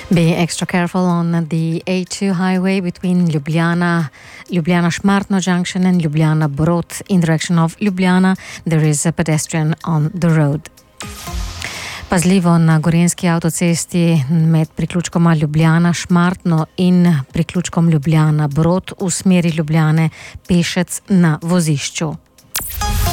Be extra careful on the A2 highway between Ljubljana-Šmartno junction and Ljubljana-Brod in direction of Ljubljana. There is a pedestrian on the road. Pazljivo na Gorenjski avtocesti med priključkoma Ljubljana-Šmartno in priključkom Ljubljana-Brod v smeri Ljubljane pešec na vozišču.